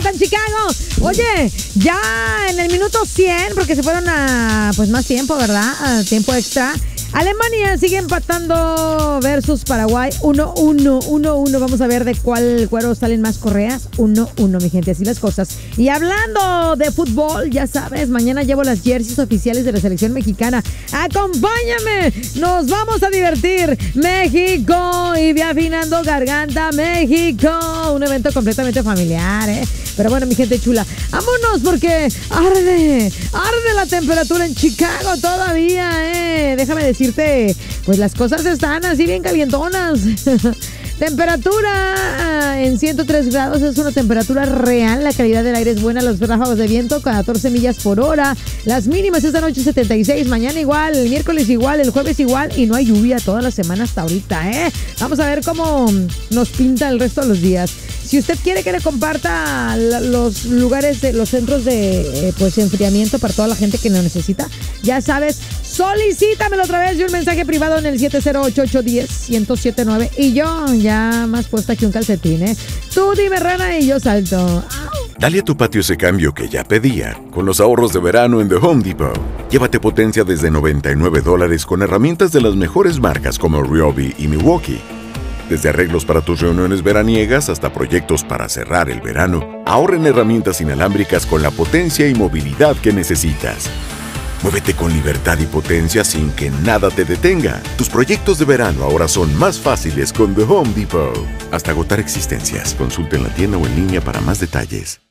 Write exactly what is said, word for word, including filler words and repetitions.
en Chicago. Oye, ya en el minuto cien, porque se fueron a pues más tiempo, ¿verdad? A tiempo extra. Alemania sigue empatando versus Paraguay uno uno, uno uno. Vamos a ver de cuál cuero salen más correas. uno uno, mi gente, así las cosas. Y hablando de fútbol, ya sabes, mañana llevo las jerseys oficiales de la selección mexicana. ¡Acompáñame! ¡Nos vamos a divertir! ¡México! Y ve afinando garganta, México. Un evento completamente familiar, ¿eh? Pero bueno, mi gente chula, vámonos porque arde, arde la temperatura en Chicago todavía, ¿eh? Déjame decirte, pues las cosas están así bien calientonas. Temperatura en ciento tres grados, es una temperatura real. La calidad del aire es buena, los ráfagos de viento con catorce millas por hora. Las mínimas esta noche setenta y seis, mañana igual, el miércoles igual, el jueves igual. Y no hay lluvia toda la semana hasta ahorita, ¿eh? Vamos a ver cómo nos pinta el resto de los días. Si usted quiere que le comparta los lugares, de, los centros de eh, pues enfriamiento para toda la gente que lo necesita, ya sabes, solicítamelo a través de un mensaje privado en el siete cero ocho, ocho uno cero, uno cero siete nueve. Y yo ya más puesta que un calcetín, ¿eh? Tú dime, rana, y yo salto. ¡Au! Dale a tu patio ese cambio que ya pedía con los ahorros de verano en The Home Depot. Llévate potencia desde noventa y nueve dólares con herramientas de las mejores marcas como Ryobi y Milwaukee. Desde arreglos para tus reuniones veraniegas hasta proyectos para cerrar el verano, ahorra en herramientas inalámbricas con la potencia y movilidad que necesitas. Muévete con libertad y potencia sin que nada te detenga. Tus proyectos de verano ahora son más fáciles con The Home Depot. Hasta agotar existencias. Consulta en la tienda o en línea para más detalles.